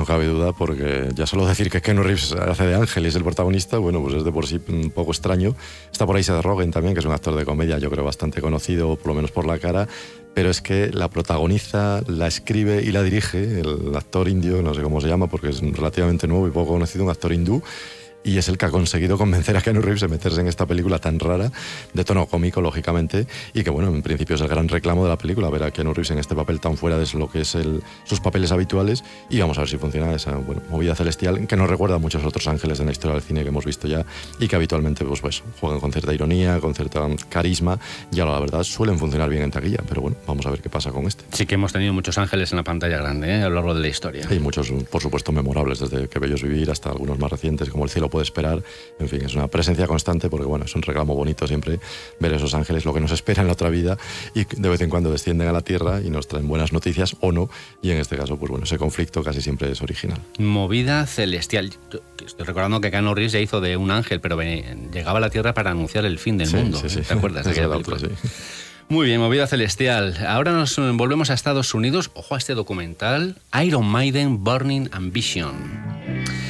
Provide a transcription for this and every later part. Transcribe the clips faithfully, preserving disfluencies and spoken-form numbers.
cabe duda, porque ya solo decir que Keanu Reeves hace de Ángel y es el protagonista, bueno, pues es de por sí un poco extraño. Está por ahí Seth Rogen también, que es un actor de comedia, yo creo bastante conocido, por lo menos por la cara, pero es que la protagoniza, la escribe y la dirige el actor indio, no sé cómo se llama porque es relativamente nuevo y poco conocido, un actor hindú, y es el que ha conseguido convencer a Keanu Reeves de meterse en esta película tan rara, de tono cómico, lógicamente, y que, bueno, en principio es el gran reclamo de la película, ver a Keanu Reeves en este papel tan fuera de lo que es el, sus papeles habituales, y vamos a ver si funciona esa, bueno, movida celestial, que nos recuerda a muchos otros ángeles de la historia del cine que hemos visto ya, y que habitualmente, pues, pues juegan con cierta ironía, con cierta carisma, y ahora, la verdad, suelen funcionar bien en taquilla, pero bueno, vamos a ver qué pasa con este. Sí que hemos tenido muchos ángeles en la pantalla grande, ¿eh? A lo largo de la historia. Y muchos, por supuesto, memorables, desde Que bello es vivir hasta algunos más recientes, como El cielo puede esperar. En fin, es una presencia constante porque, bueno, es un reclamo bonito siempre ver esos ángeles, lo que nos espera en la otra vida, y de vez en cuando descienden a la tierra y nos traen buenas noticias o no, y en este caso, pues bueno, ese conflicto casi siempre es original. Movida celestial. Estoy recordando que Keanu Reeves ya hizo de un ángel, pero llegaba a la tierra para anunciar el fin del sí, mundo. Sí, sí. ¿Te acuerdas de aquella película? Sí. Muy bien, Movida celestial. Ahora nos volvemos a Estados Unidos. Ojo a este documental, Iron Maiden Burning Ambition.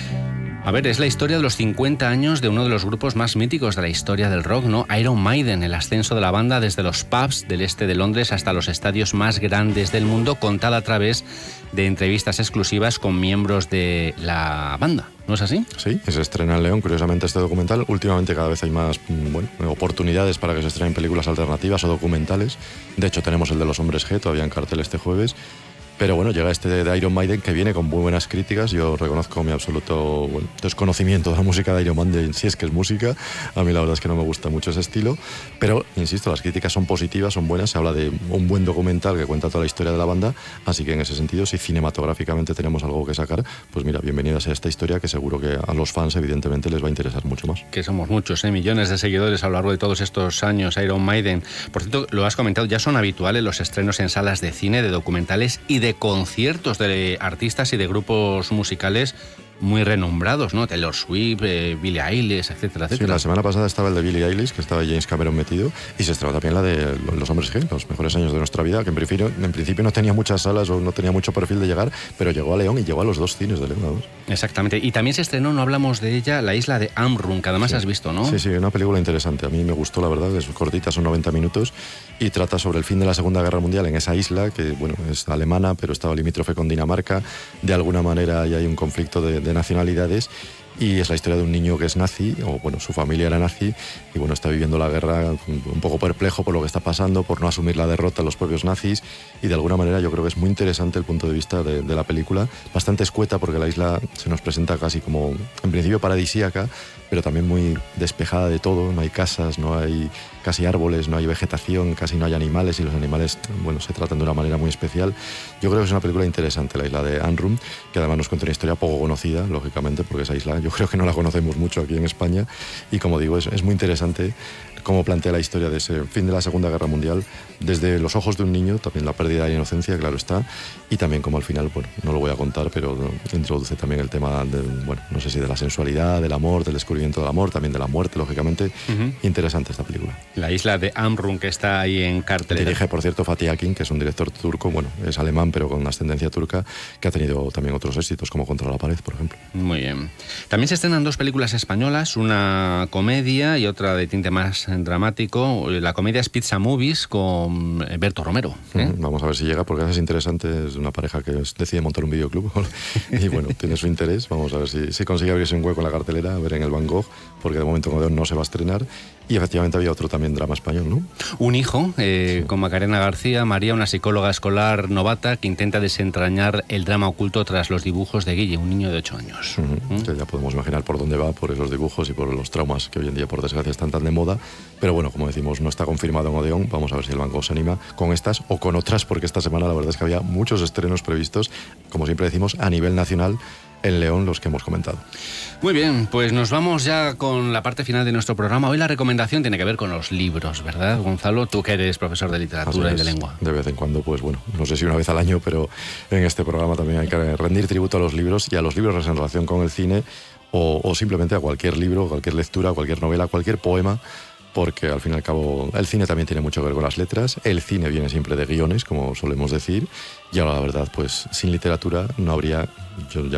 A ver, es la historia de los cincuenta años de uno de los grupos más míticos de la historia del rock, ¿no? Iron Maiden, el ascenso de la banda desde los pubs del este de Londres hasta los estadios más grandes del mundo, contada a través de entrevistas exclusivas con miembros de la banda. ¿No es así? Sí, se estrena en León, curiosamente, este documental. Últimamente cada vez hay más, bueno, oportunidades para que se estrenen películas alternativas o documentales. De hecho, tenemos el de Los Hombres G, todavía en cartel este jueves. Pero bueno, llega este de Iron Maiden que viene con muy buenas críticas. Yo reconozco mi absoluto, bueno, desconocimiento de la música de Iron Maiden, si es que es música. A mí la verdad es que no me gusta mucho ese estilo. Pero, insisto, las críticas son positivas, son buenas. Se habla de un buen documental que cuenta toda la historia de la banda. Así que en ese sentido, si cinematográficamente tenemos algo que sacar, pues mira, bienvenida sea esta historia, que seguro que a los fans evidentemente les va a interesar mucho más. Que somos muchos, ¿eh? Millones de seguidores a lo largo de todos estos años, Iron Maiden. Por cierto, lo has comentado, ya son habituales los estrenos en salas de cine, de documentales y de de conciertos de artistas y de grupos musicales muy renombrados, ¿no? Taylor Swift, eh, Billie Eilish, etcétera, etcétera. Sí, la semana pasada estaba el de Billie Eilish, que estaba James Cameron metido, y se estrenó también la de Los Hombres G, los mejores años de nuestra vida, que en principio, en principio no tenía muchas salas o no tenía mucho perfil de llegar, pero llegó a León y llegó a los dos cines de León. ¿No? Exactamente. Y también se estrenó, no hablamos de ella, La isla de Amrum, que además sí. has visto, ¿no? Sí, sí, una película interesante. A mí me gustó, la verdad, es cortita, son noventa minutos, y trata sobre el fin de la Segunda Guerra Mundial en esa isla, que bueno, es alemana, pero estaba limítrofe con Dinamarca. De alguna manera ahí hay un conflicto de, de nacionalidades, y es la historia de un niño que es nazi, o bueno, su familia era nazi, y bueno, está viviendo la guerra un poco perplejo por lo que está pasando, por no asumir la derrota de los propios nazis, y de alguna manera yo creo que es muy interesante el punto de vista de, de la película, bastante escueta porque la isla se nos presenta casi como, en principio, paradisíaca, pero también muy despejada de todo, no hay casas, no hay casi árboles, no hay vegetación, casi no hay animales, y los animales, bueno, se tratan de una manera muy especial. Yo creo que es una película interesante, la isla de Amrum, que además nos cuenta una historia poco conocida, lógicamente, porque esa isla yo creo que no la conocemos mucho aquí en España, y como digo, es, es muy interesante cómo plantea la historia de ese fin de la Segunda Guerra Mundial desde los ojos de un niño, también la pérdida de la inocencia, claro está, y también como al final, bueno, no lo voy a contar, pero introduce también el tema de, bueno, no sé si de la sensualidad, del amor, del descubrimiento del amor, también de la muerte, lógicamente. Uh-huh. Interesante esta película. La isla de Amrum, que está ahí en cartelera. Dirige, por cierto, Fatih Akin, que es un director turco, bueno, es alemán, pero con ascendencia turca, que ha tenido también otros éxitos, como Contra la pared, por ejemplo. Muy bien. También se estrenan dos películas españolas, una comedia y otra de tinte más dramático. La comedia es Pizza Movies con Berto Romero, ¿eh? Uh-huh. Vamos a ver si llega, porque es interesante, es una pareja que decide montar un videoclub y bueno, tiene su interés. Vamos a ver si, si consigue abrirse un hueco en la cartelera, a ver en el Van Gogh, porque de momento no se va a estrenar. Y efectivamente había otro también drama español, ¿no? Un hijo, eh, sí. con Macarena García, María, una psicóloga escolar novata que intenta desentrañar el drama oculto tras los dibujos de Guille, un niño de ocho años. Uh-huh. ¿Mm? Que ya podemos imaginar por dónde va, por esos dibujos y por los traumas que hoy en día, por desgracia, están tan de moda. Pero bueno, como decimos, no está confirmado en Odeón. Vamos a ver si el Van Gogh se anima con estas o con otras, porque esta semana la verdad es que había muchos estrenos previstos, como siempre decimos, a nivel nacional, en León, los que hemos comentado. Muy bien, pues nos vamos ya con la parte final de nuestro programa. Hoy la recomendación tiene que ver con los libros, ¿verdad, Gonzalo? Tú que eres profesor de literatura y de lengua. De vez en cuando, pues bueno, no sé si una vez al año, pero en este programa también hay que rendir tributo a los libros y a los libros en relación con el cine o, o simplemente a cualquier libro, cualquier lectura, cualquier novela, cualquier poema, porque al fin y al cabo el cine también tiene mucho que ver con las letras, el cine viene siempre de guiones, como solemos decir, y ahora la verdad, pues sin literatura no habría, yo ya